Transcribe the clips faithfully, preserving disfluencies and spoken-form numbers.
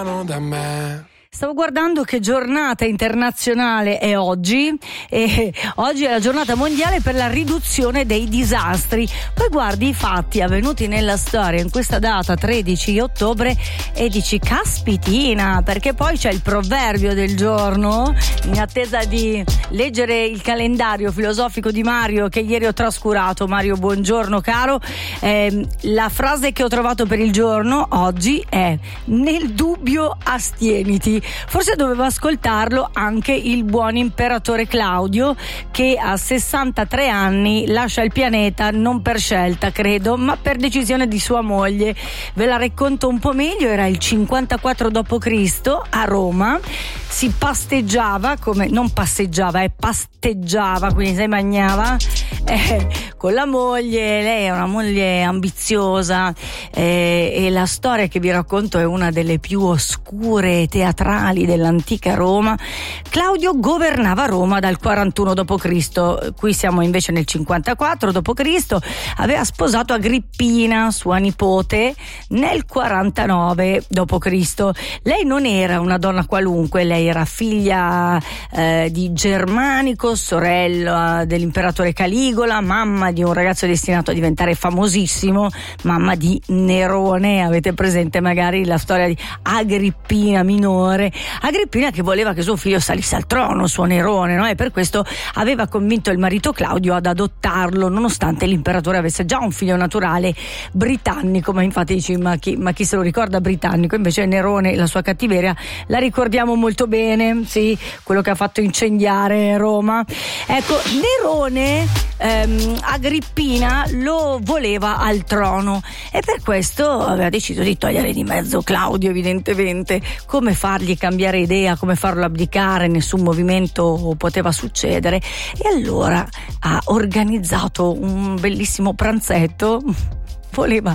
da me. Stavo guardando che giornata internazionale è oggi, e oggi è la giornata mondiale per la riduzione dei disastri. Poi guardi i fatti avvenuti nella storia in questa data tredici ottobre e dici caspitina, perché poi c'è il proverbio del giorno, in attesa di leggere il calendario filosofico di Mario che ieri ho trascurato. Mario, buongiorno caro. Eh, la frase che ho trovato per il giorno oggi è: nel dubbio astieniti. Forse doveva ascoltarlo anche il buon imperatore Claudio, che a sessantatré anni lascia il pianeta non per scelta, credo, ma per decisione di sua moglie. Ve la racconto un po' meglio. Era il cinquantaquattro dopo Cristo a Roma. Si pasteggiava, come non passeggiava, eh, pasteggiava, quindi si mangiava eh, con la moglie. Lei è una moglie ambiziosa, eh, e la storia che vi racconto è una delle più oscure teatrali dell'antica Roma. Claudio governava Roma dal quarantuno dopo Cristo, qui siamo invece nel cinquantaquattro dopo Cristo. Aveva sposato Agrippina, sua nipote, nel quarantanove dopo Cristo. Lei non era una donna qualunque, lei era figlia eh, di Germanico, sorella dell'imperatore Caligola, mamma di un ragazzo destinato a diventare famosissimo, mamma di Nerone. Avete presente magari la storia di Agrippina minore? Agrippina che voleva che suo figlio salisse al trono, suo Nerone, no? E per questo aveva convinto il marito Claudio ad adottarlo, nonostante l'imperatore avesse già un figlio naturale britannico. Ma infatti dici, ma chi, ma chi se lo ricorda britannico? Invece Nerone, la sua cattiveria la ricordiamo molto bene, sì, quello che ha fatto incendiare Roma. Ecco, Nerone ehm, Agrippina lo voleva al trono e per questo aveva deciso di togliere di mezzo Claudio, evidentemente. Come fargli cambiare idea, come farlo abdicare? Nessun movimento poteva succedere, e allora ha organizzato un bellissimo pranzetto. Voleva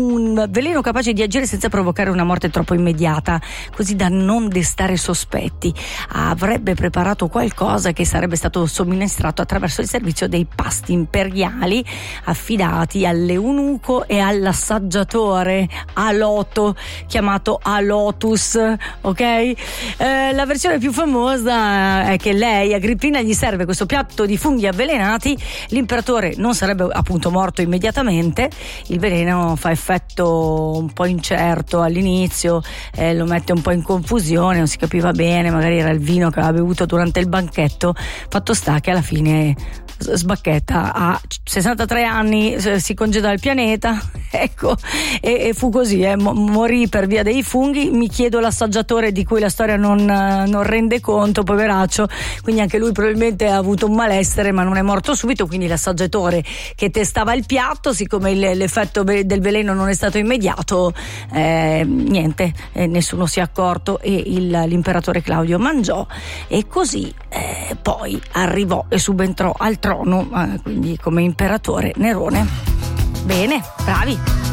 un veleno capace di agire senza provocare una morte troppo immediata, così da non destare sospetti. Avrebbe preparato qualcosa che sarebbe stato somministrato attraverso il servizio dei pasti imperiali affidati all'eunuco e all'assaggiatore Aloto, chiamato Alotus, ok? Eh, la versione più famosa è che lei, Agrippina, gli serve questo piatto di funghi avvelenati. L'imperatore non sarebbe appunto morto immediatamente. Il veleno fa effetto un po' incerto all'inizio, eh, lo mette un po' in confusione, non si capiva bene, magari era il vino che aveva bevuto durante il banchetto. Fatto sta che alla fine sbacchetta, a sessantatré anni si congeda dal pianeta, ecco, e, e fu così, eh, morì per via dei funghi. Mi chiedo l'assaggiatore di cui la storia non, non rende conto, poveraccio, quindi anche lui probabilmente ha avuto un malessere, ma non è morto subito. Quindi l'assaggiatore che testava il piatto, siccome il, l'effetto del veleno non è stato immediato, eh, niente, eh, nessuno si è accorto e il, l'imperatore Claudio mangiò, e così eh, poi arrivò e subentrò al trono, eh, quindi come imperatore Nerone. Bene, bravi.